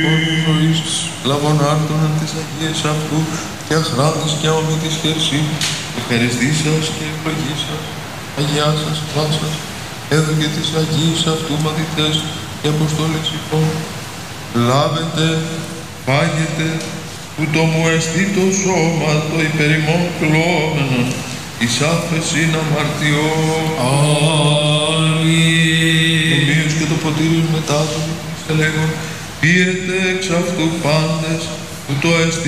Ζωής, λαβωνάρτων εν της Αγίας αυτού και αχράντης και αόμη της χερσή, ευχαριστήσας και ευλογήσας, Αγιά σας, βάσας, έδωκε της Αγίας αυτού μαθητές και αποστόλες υπόν. Λάβετε, φάγετε, ούτω μου εστί το σώμα το υπερημών κλώμενον, εις άφεσιν αμαρτιών. Αμήν. Το μύος και το ποτήριος μετά του, λέγον, πίετε εξ αυτού πάντες, ούτω εστί